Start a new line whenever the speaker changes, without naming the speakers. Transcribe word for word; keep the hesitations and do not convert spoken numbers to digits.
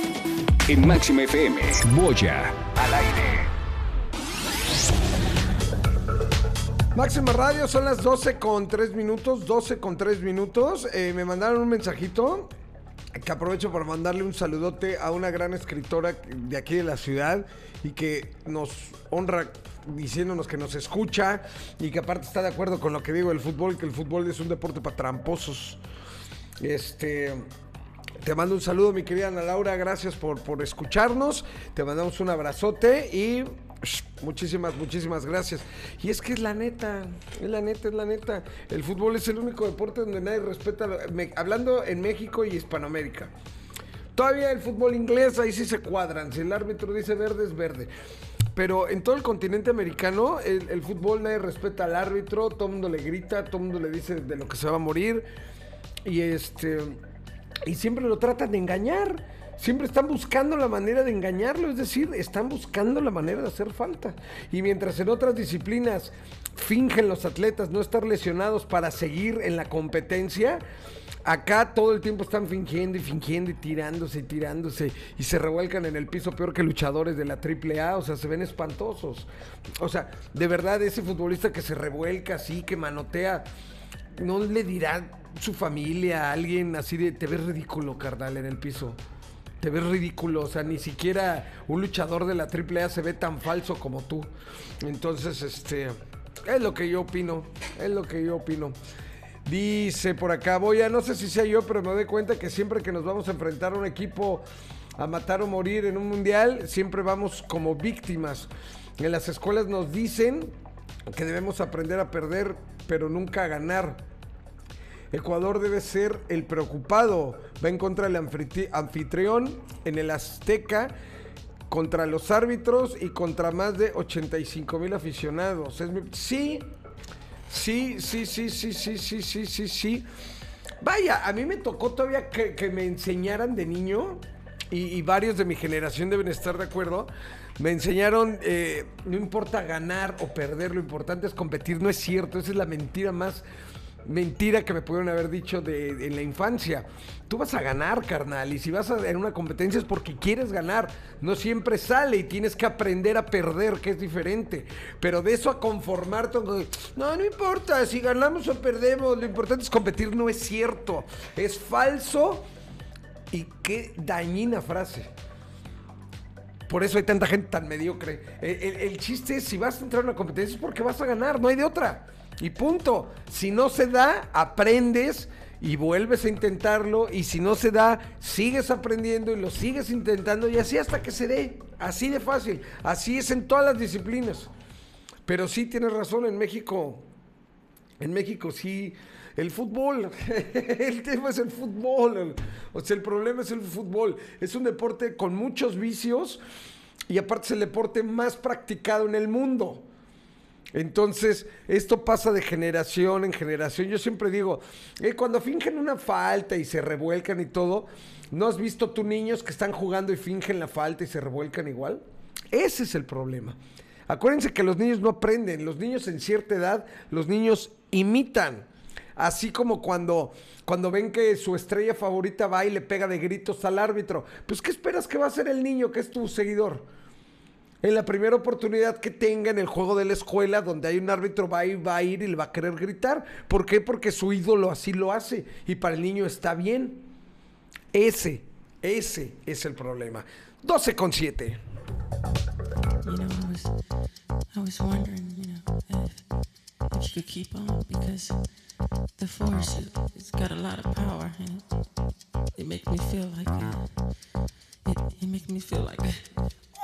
En Máxima F M, Boya al aire.
Máxima Radio, son las doce con tres minutos, doce con tres minutos. Eh, me mandaron un mensajito que aprovecho para mandarle un saludote a una gran escritora de aquí de la ciudad y que nos honra diciéndonos que nos escucha y que aparte está de acuerdo con lo que digo del fútbol, que el fútbol es un deporte para tramposos. Este... Te mando un saludo, mi querida Ana Laura, gracias por, por escucharnos, te mandamos un abrazote y shh, muchísimas, muchísimas gracias. Y es que es la neta, es la neta, es la neta, el fútbol es el único deporte donde nadie respeta, me, hablando en México y Hispanoamérica. Todavía el fútbol inglés, ahí sí se cuadran, si el árbitro dice verde es verde. Pero en todo el continente americano, el, el fútbol nadie respeta al árbitro, todo el mundo le grita, todo el mundo le dice de lo que se va a morir y este... Y siempre lo tratan de engañar, siempre están buscando la manera de engañarlo, es decir, están buscando la manera de hacer falta. Y mientras en otras disciplinas fingen los atletas no estar lesionados para seguir en la competencia, acá todo el tiempo están fingiendo y fingiendo y tirándose y tirándose y se revuelcan en el piso peor que luchadores de la triple A, o sea, se ven espantosos. O sea, de verdad, ese futbolista que se revuelca así, que manotea, no le dirá su familia, a alguien así de te ves ridículo, carnal, en el piso. Te ves ridículo, o sea, ni siquiera un luchador de la triple A se ve tan falso como tú. Entonces, este, es lo que yo opino, es lo que yo opino. Dice por acá, voy a, no sé si sea yo, pero me doy cuenta que siempre que nos vamos a enfrentar a un equipo a matar o morir en un mundial, siempre vamos como víctimas. En las escuelas nos dicen que debemos aprender a perder, pero nunca a ganar. Ecuador debe ser el preocupado, va en contra del anfitrión en el Azteca, contra los árbitros y contra más de ochenta y cinco mil aficionados. Es mi... Sí, sí, sí, sí, sí, sí, sí, sí, sí, sí. Vaya, a mí me tocó todavía que, que me enseñaran de niño, y, y varios de mi generación deben estar de acuerdo. Me enseñaron, eh, no importa ganar o perder, lo importante es competir. No es cierto, esa es la mentira más... mentira que me pudieron haber dicho de, de, en la infancia. Tú vas a ganar, carnal, y si vas a en una competencia es porque quieres ganar. No siempre sale y tienes que aprender a perder, que es diferente. Pero de eso a conformarte, no, no importa si ganamos o perdemos, lo importante es competir. No es cierto, es falso. Y qué dañina frase. Por eso hay tanta gente tan mediocre. El, el, el chiste es, si vas a entrar a una competencia es porque vas a ganar, no hay de otra. Y punto. Si no se da, aprendes y vuelves a intentarlo. Y si no se da, sigues aprendiendo y lo sigues intentando. Y así hasta que se dé. Así de fácil. Así es en todas las disciplinas. Pero sí tienes razón, en México. En México sí. El fútbol. El tema es el fútbol. O sea, el problema es el fútbol. Es un deporte con muchos vicios. Y aparte es el deporte más practicado en el mundo. Entonces, esto pasa de generación en generación. Yo siempre digo, eh, cuando fingen una falta y se revuelcan y todo, ¿no has visto tú niños que están jugando y fingen la falta y se revuelcan igual? Ese es el problema. Acuérdense que los niños no aprenden. Los niños en cierta edad, los niños imitan. Así como cuando, cuando ven que su estrella favorita va y le pega de gritos al árbitro. Pues, ¿qué esperas que va a hacer el niño que es tu seguidor? En la primera oportunidad que tenga en el juego de la escuela, donde hay un árbitro, va a ir, va a ir y le va a querer gritar. ¿Por qué? Porque su ídolo así lo hace. Y para el niño está bien. Ese, ese es el problema. doce con siete.
You know, I was, I was wondering, you know, if, if you could keep on, because the force, it, it's got a lot of power, and it, it makes me feel like, uh, it, it makes me feel like